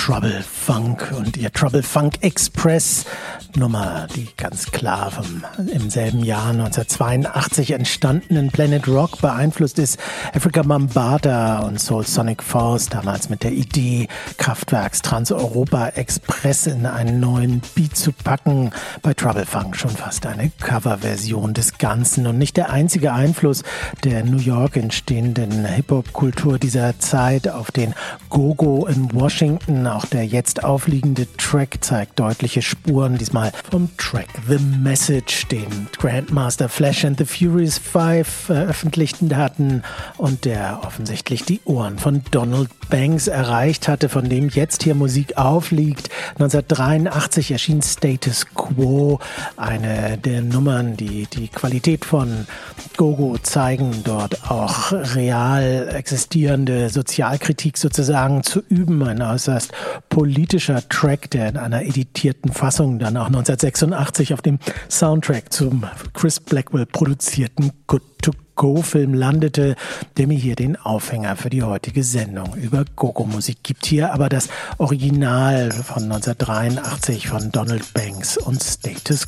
Trouble Funk und ihr Trouble Funk Express Nummer, die ganz klar vom im selben Jahr 1982 entstandenen Planet Rock beeinflusst ist. Afrika Bambaataa und Soul Sonic Force, damals mit der Idee, Kraftwerks Trans-Europa Express in einen neuen Beat zu packen. Bei Trouble Funk schon fast eine Coverversion des Ganzen und nicht der einzige Einfluss der New York entstehenden Hip-Hop-Kultur dieser Zeit auf den Go-Go in Washington. Auch der jetzt aufliegende Track zeigt deutliche Spuren, diesmal vom Track The Message, den Grandmaster Flash and the Furious 5 veröffentlichten hatten und der offensichtlich die Ohren von Donald Banks erreicht hatte, von dem jetzt hier Musik aufliegt. 1983 erschien Status Quo, eine der Nummern, die die Qualität von Go-Go zeigen, dort auch real existierende Sozialkritik sozusagen zu üben. Ein äußerst politischer Track, der in einer editierten Fassung dann auch 1986 auf dem Soundtrack zum Chris Blackwell produzierten Good to Go-Film landete, der mir hier den Aufhänger für die heutige Sendung über Go-Go-Musik gibt. Hier aber das Original von 1983 von Donald Banks und Status